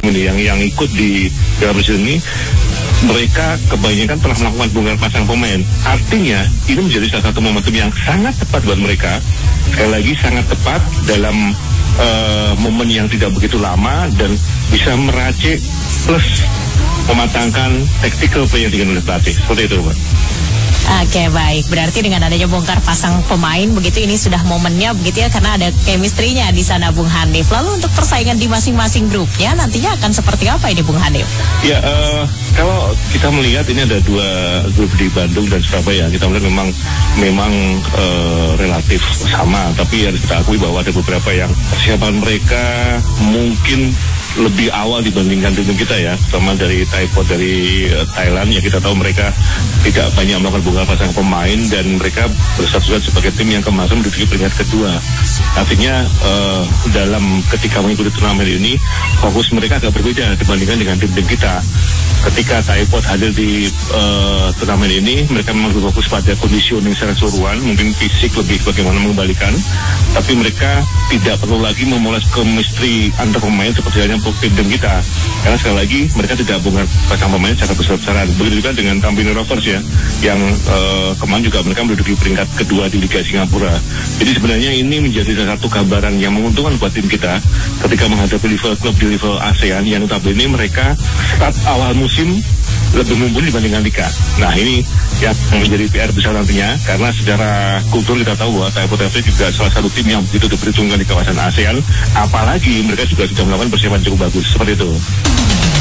ini yang ikut di Piala Presiden ini, mereka kebanyakan telah melakukan bongkar pasang pemain. Artinya ini menjadi salah satu momentum yang sangat tepat buat mereka. Sekali lagi sangat tepat dalam momen yang tidak begitu lama dan bisa meracik plus mematangkan tactical play yang dilakukan oleh pelatih. Seperti itu, Pak. Oke, baik. Berarti dengan adanya bongkar pasang pemain begitu, ini sudah momennya begitu ya, karena ada chemistry-nya di sana, Bung Hanif. Lalu untuk persaingan di masing-masing grupnya nantinya akan seperti apa ini, Bung Hanif? Ya, kalau kita melihat ini ada dua grup di Bandung dan Surabaya. Kita melihat memang relatif sama, tapi harus kita akui bahwa ada beberapa yang persiapan mereka mungkin lebih awal dibandingkan tim kita ya, terutama dari Taipo dari Thailand. Ya, kita tahu mereka tidak banyak melakukan bongkar pasang pemain dan mereka berstatus sebagai tim yang kemarin menduduki peringkat kedua. Artinya dalam ketika mengikuti turnamen ini fokus mereka agak berbeda dibandingkan dengan tim-tim kita. Ketika Taipo hadir di turnamen ini, mereka memang berfokus pada conditioning secara keseluruhan, mungkin fisik lebih bagaimana mengembalikan, tapi mereka tidak perlu lagi memoles chemistry antar pemain seperti halnya tim kita, karena sekali lagi mereka tidak bongkar pasang pemain secara besar-besaran. Begitu juga dengan Tampines Rovers ya, yang kemarin juga mereka menduduki peringkat kedua di Liga Singapura. Jadi sebenarnya ini menjadi salah satu gambaran yang menguntungkan buat tim kita ketika menghadapi klub di level ASEAN yang notabene mereka start awal musim lebih mumpuni dibandingkan Liga. Nah, ini yang menjadi PR besar nantinya, karena secara kultur kita tahu bahwa Taipo FC juga salah satu tim yang begitu diperhitungkan di kawasan ASEAN, apalagi mereka juga sudah melakukan persiapan cukup bagus seperti itu.